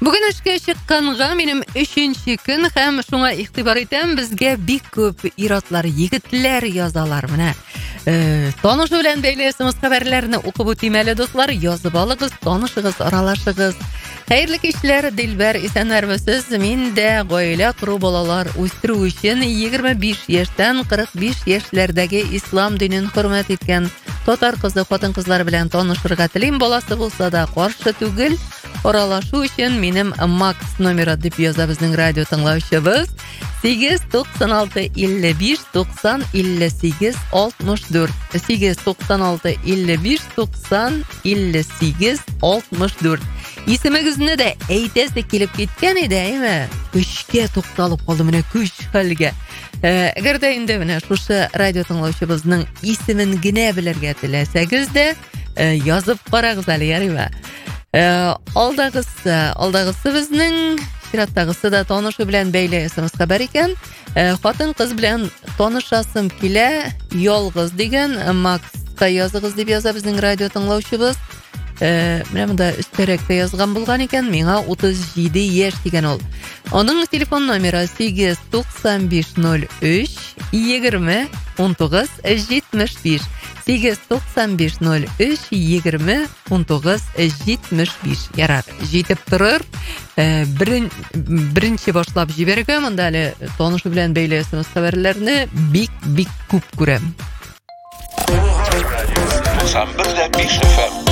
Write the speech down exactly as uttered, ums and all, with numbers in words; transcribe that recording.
Бүген эшкә чыкканга минем өченче көн һәм шуңа игътибар итәм, безгә бик күп ир-атлар, егетләр язалар. Менә э, танышу белән бәйле смс хәбәрләрне укып үтим әле, дуслар. Язып алыгыз, танышыгыз, аралашыгыз. Хәерле кичләр, Дилбәр, исәннәрмесез? Мин дә гаилә кору, балалар үстерү өчен егерме биш яшьтән кырык биш яшьләрдәге ислам динен хөрмәт иткән татар кызы, хатын-кызлар белән танышырга телим. Баласы булса да каршы түгел. Аралашу өчен минем Макс номеры дип яза безнең радио тыңлаучыбыз. сигез туксан алты илле биш туксан илле сигез алтмыш дүрт. сигез туксан алты илле биш туксан илле сигез алтмыш дүрт. Исемегезне дә әйтәсе килеп киткән иде, әйме? Көчкә тукталып калды менә көч хәлгә. Әгәр дә инде менә шушы радио тыңлаучыбызның исемен генә белергә теләсәгез дә язып карагыз әле, ярыймы? Алдагысы, алдагысы безнең чираттагысы да танышу белән бәйле смс хәбәр икән. Хатын-кыз белән танышасым килә, ялгыз дигән. Макска языгыз дип яза безнең радио тыңлаучыбыз. Менә монда өстәрәктә язган булган икән. Миңа утыз җиде яшь дигән ул. Аның телефон номеры сигез туксан биш ноль өч егерме он тугыз җитмеш биш. сигез туксан биш ноль өч егерме он тугыз җитмеш биш. Ярар, җитеп торыр. Берин, беренче башлап җибәргә, монда әле танышу белән бәйле смс хәбәрләрне бик-бик күп күрәм. Сам бер дә биш эф эм